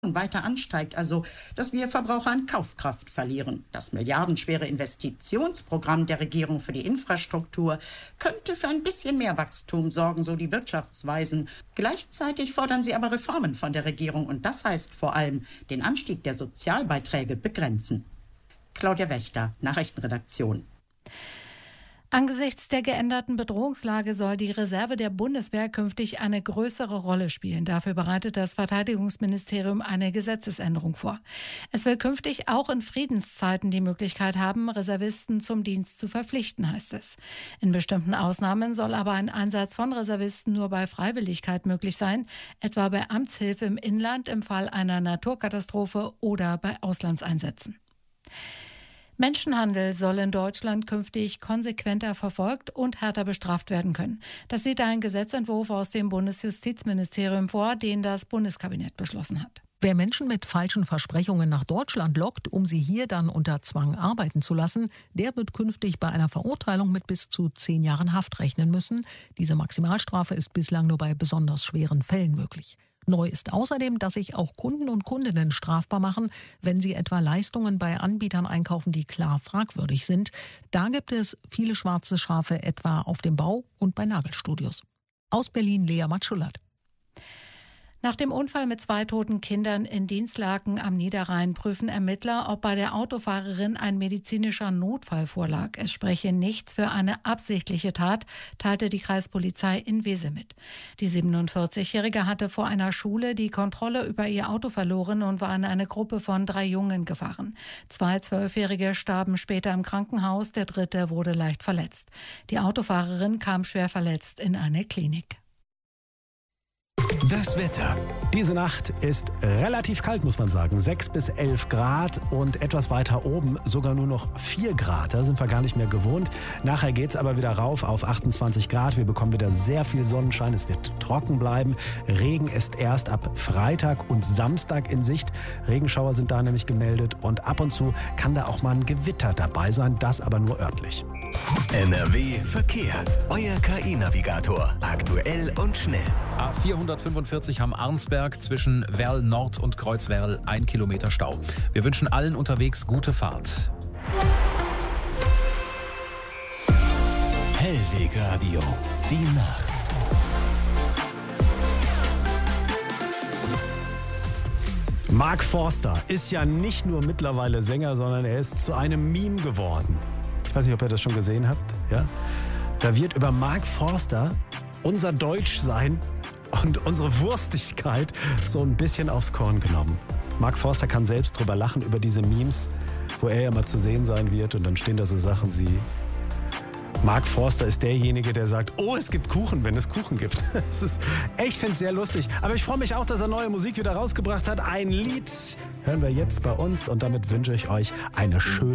weiter ansteigt, also dass wir Verbraucher an Kaufkraft verlieren. Das milliardenschwere Investitionsprogramm der Regierung für die Infrastruktur könnte für ein bisschen mehr Wachstum sorgen, so die Wirtschaftsweisen. Gleichzeitig fordern sie aber Reformen von der Regierung und das heißt vor allem den Anstieg der Sozialbeiträge begrenzen. Claudia Wächter, Nachrichtenredaktion. Angesichts der geänderten Bedrohungslage soll die Reserve der Bundeswehr künftig eine größere Rolle spielen. Dafür bereitet das Verteidigungsministerium eine Gesetzesänderung vor. Es will künftig auch in Friedenszeiten die Möglichkeit haben, Reservisten zum Dienst zu verpflichten, heißt es. In bestimmten Ausnahmen soll aber ein Einsatz von Reservisten nur bei Freiwilligkeit möglich sein, etwa bei Amtshilfe im Inland im Fall einer Naturkatastrophe oder bei Auslandseinsätzen. Menschenhandel soll in Deutschland künftig konsequenter verfolgt und härter bestraft werden können. Das sieht ein Gesetzentwurf aus dem Bundesjustizministerium vor, den das Bundeskabinett beschlossen hat. Wer Menschen mit falschen Versprechungen nach Deutschland lockt, um sie hier dann unter Zwang arbeiten zu lassen, der wird künftig bei einer Verurteilung mit bis zu 10 Jahren Haft rechnen müssen. Diese Maximalstrafe ist bislang nur bei besonders schweren Fällen möglich. Neu ist außerdem, dass sich auch Kunden und Kundinnen strafbar machen, wenn sie etwa Leistungen bei Anbietern einkaufen, die klar fragwürdig sind. Da gibt es viele schwarze Schafe, etwa auf dem Bau und bei Nagelstudios. Aus Berlin Lea Matschulat. Nach dem Unfall mit 2 toten Kindern in Dinslaken am Niederrhein prüfen Ermittler, ob bei der Autofahrerin ein medizinischer Notfall vorlag. Es spreche nichts für eine absichtliche Tat, teilte die Kreispolizei in Wesel mit. Die 47-Jährige hatte vor einer Schule die Kontrolle über ihr Auto verloren und war in eine Gruppe von 3 Jungen gefahren. 2 12-Jährige starben später im Krankenhaus, der 3. wurde leicht verletzt. Die Autofahrerin kam schwer verletzt in eine Klinik. Das Wetter. Diese Nacht ist relativ kalt, muss man sagen. 6 bis 11 Grad und etwas weiter oben sogar nur noch 4 Grad. Da sind wir gar nicht mehr gewohnt. Nachher geht es aber wieder rauf auf 28 Grad. Wir bekommen wieder sehr viel Sonnenschein. Es wird trocken bleiben. Regen ist erst ab Freitag und Samstag in Sicht. Regenschauer sind da nämlich gemeldet und ab und zu kann da auch mal ein Gewitter dabei sein. Das aber nur örtlich. NRW Verkehr. Euer KI-Navigator. Aktuell und schnell. A445 am Arnsberg zwischen Werl Nord und Kreuzwerl 1 Kilometer Stau. Wir wünschen allen unterwegs gute Fahrt. Hellweg Radio. Die Nacht. Mark Forster ist ja nicht nur mittlerweile Sänger, sondern er ist zu einem Meme geworden. Ich weiß nicht, ob ihr das schon gesehen habt. Ja? Da wird über Mark Forster unser Deutschsein und unsere Wurstigkeit so ein bisschen aufs Korn genommen. Mark Forster kann selbst drüber lachen, über diese Memes, wo er ja mal zu sehen sein wird. Und dann stehen da so Sachen wie: Mark Forster ist derjenige, der sagt, oh, es gibt Kuchen, wenn es Kuchen gibt. Ich finde es sehr lustig. Aber ich freue mich auch, dass er neue Musik wieder rausgebracht hat. Ein Lied hören wir jetzt bei uns und damit wünsche ich euch eine schöne